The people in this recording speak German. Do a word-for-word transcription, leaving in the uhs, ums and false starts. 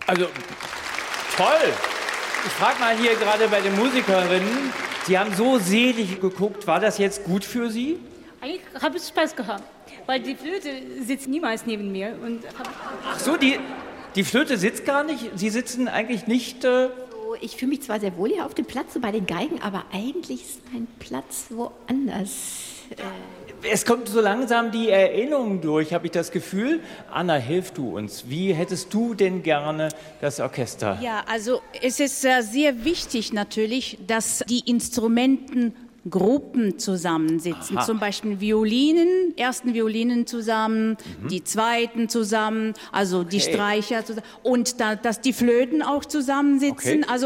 Also, toll. Ich frage mal hier gerade bei den Musikerinnen, Sie haben so selig geguckt, war das jetzt gut für Sie? Eigentlich habe ich Spaß gehabt, weil die Flöte sitzt niemals neben mir. Und Ach so, die, die Flöte sitzt gar nicht, Sie sitzen eigentlich nicht... Äh Ich fühle mich zwar sehr wohl hier auf dem Platz, so bei den Geigen, aber eigentlich ist mein Platz woanders. Äh Es kommt so langsam die Erinnerung durch, habe ich das Gefühl. Anna, hilf du uns. Wie hättest du denn gerne das Orchester? Ja, also es ist äh, sehr wichtig natürlich, dass die Instrumentengruppen zusammensitzen. Aha. Zum Beispiel Violinen, ersten Violinen zusammen, Mhm. die zweiten zusammen, also die Okay. Streicher zusammen und da, dass die Flöten auch zusammensitzen. Okay. Also